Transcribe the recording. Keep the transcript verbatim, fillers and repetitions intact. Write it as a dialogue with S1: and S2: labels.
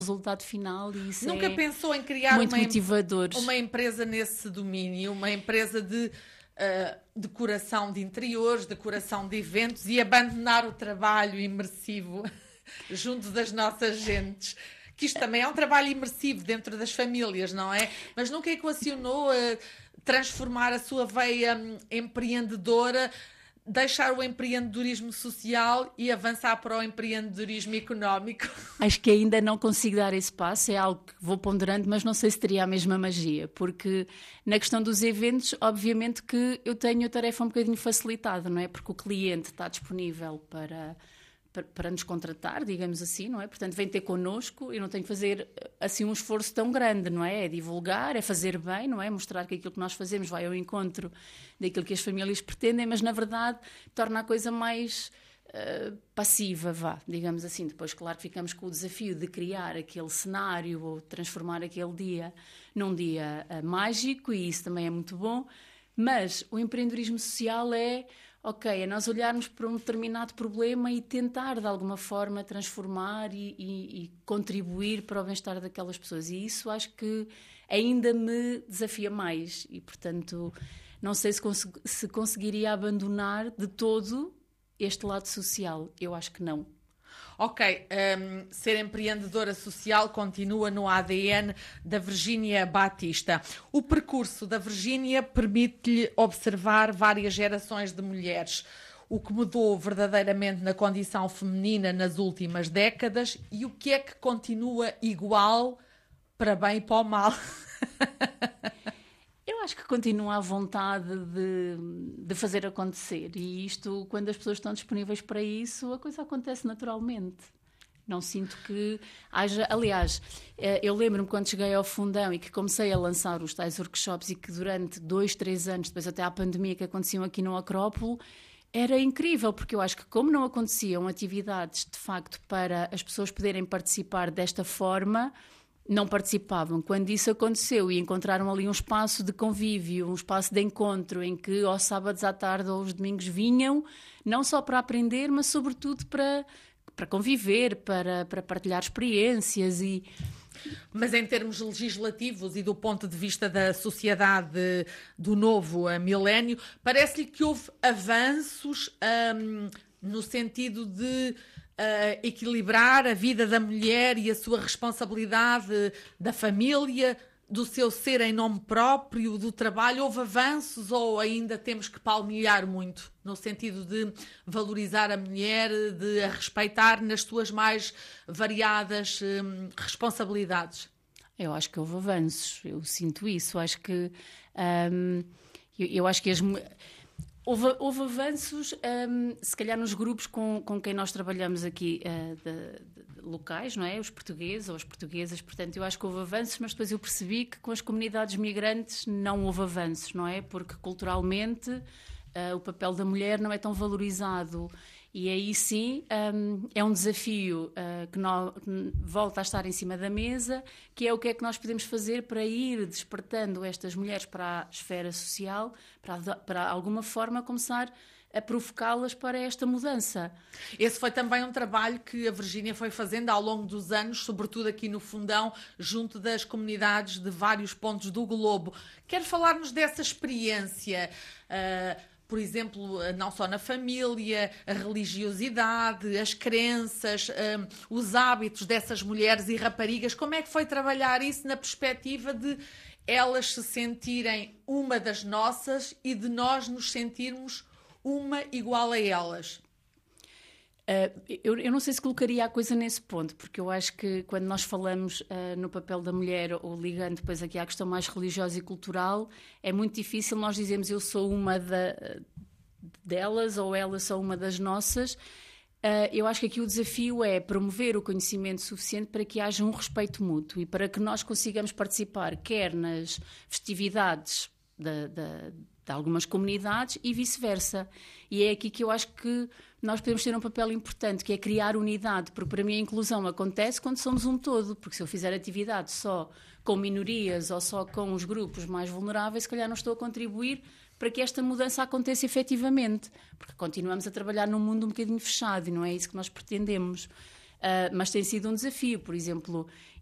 S1: resultado final e isso
S2: Nunca
S1: é
S2: pensou em criar
S1: muito
S2: uma,
S1: motivador.
S2: uma empresa nesse domínio, uma empresa de uh, decoração de interiores, decoração de eventos e abandonar o trabalho imersivo junto das nossas gentes? Que isto também é um trabalho imersivo dentro das famílias, não é? Mas nunca equacionou uh, transformar a sua veia um, empreendedora, deixar o empreendedorismo social e avançar para o empreendedorismo económico?
S1: Acho que ainda não consigo dar esse passo, é algo que vou ponderando, mas não sei se teria a mesma magia, porque na questão dos eventos, obviamente que eu tenho a tarefa um bocadinho facilitada, não é? Porque o cliente está disponível para... para nos contratar, digamos assim, não é? Portanto, vem ter connosco, eu não tenho que fazer assim um esforço tão grande, não é? É divulgar, é fazer bem, não é? Mostrar que aquilo que nós fazemos vai ao encontro daquilo que as famílias pretendem, mas na verdade torna a coisa mais uh, passiva, vá, digamos assim. Depois, claro que ficamos com o desafio de criar aquele cenário ou transformar aquele dia num dia uh, mágico, e isso também é muito bom, mas o empreendedorismo social é... ok, é nós olharmos para um determinado problema e tentar, de alguma forma, transformar e, e, e contribuir para o bem-estar daquelas pessoas. E isso acho que ainda me desafia mais. E, portanto, não sei se, cons- se conseguiria abandonar de todo este lado social. Eu acho que não.
S2: Ok, um, ser empreendedora social continua no A D N da Virgínia Batista. O percurso da Virgínia permite-lhe observar várias gerações de mulheres, o que mudou verdadeiramente na condição feminina nas últimas décadas e o que é que continua igual para bem e para o mal.
S1: Eu acho que continua a vontade de, de fazer acontecer, e isto, quando as pessoas estão disponíveis para isso, a coisa acontece naturalmente. Não sinto que haja... Aliás, eu lembro-me quando cheguei ao Fundão e que comecei a lançar os tais workshops e que durante dois, três anos, depois até à pandemia que aconteciam aqui no Acrópole, era incrível, porque eu acho que como não aconteciam atividades, de facto, para as pessoas poderem participar desta forma... não participavam. Quando isso aconteceu e encontraram ali um espaço de convívio, um espaço de encontro em que aos sábados à tarde ou aos domingos vinham, não só para aprender, mas sobretudo para, para conviver, para, para partilhar experiências e...
S2: Mas em termos legislativos e do ponto de vista da sociedade do novo milénio, parece-lhe que houve avanços hum, no sentido de Uh, equilibrar a vida da mulher e a sua responsabilidade da família, do seu ser em nome próprio, do trabalho. Houve avanços ou ainda temos que palmilhar muito no sentido de valorizar a mulher, de a respeitar nas suas mais variadas um, responsabilidades?
S1: Eu acho que houve avanços, eu sinto isso. Acho que um, eu, eu acho que as Houve, houve avanços, um, se calhar nos grupos com, com quem nós trabalhamos aqui, uh, de, de, locais, não é? Os portugueses ou as portuguesas, portanto eu acho que houve avanços, mas depois eu percebi que com as comunidades migrantes não houve avanços, não é? Porque culturalmente uh, o papel da mulher não é tão valorizado. E aí sim um, é um desafio uh, que, no, que volta a estar em cima da mesa, que é o que é que nós podemos fazer para ir despertando estas mulheres para a esfera social, para, para alguma forma começar a provocá-las para esta mudança.
S2: Esse foi também um trabalho que a Virgínia foi fazendo ao longo dos anos, sobretudo aqui no Fundão, junto das comunidades de vários pontos do globo. Quer falar-nos dessa experiência? Uh, Por exemplo, não só na família, a religiosidade, as crenças, um, os hábitos dessas mulheres e raparigas. Como é que foi trabalhar isso na perspectiva de elas se sentirem uma das nossas e de nós nos sentirmos uma igual a elas?
S1: Uh, eu, eu não sei se colocaria a coisa nesse ponto, porque eu acho que quando nós falamos uh, no papel da mulher, ou ligando depois aqui à questão mais religiosa e cultural, é muito difícil nós dizermos eu sou uma da, delas ou elas são uma das nossas. Uh, eu acho que aqui o desafio é promover o conhecimento suficiente para que haja um respeito mútuo e para que nós consigamos participar quer nas festividades da, da, de algumas comunidades e vice-versa. E é aqui que eu acho que nós podemos ter um papel importante, que é criar unidade, porque para mim a inclusão acontece quando somos um todo, porque se eu fizer atividade só com minorias ou só com os grupos mais vulneráveis, se calhar não estou a contribuir para que esta mudança aconteça efetivamente, porque continuamos a trabalhar num mundo um bocadinho fechado e não é isso que nós pretendemos. uh, mas tem sido um desafio. Por exemplo,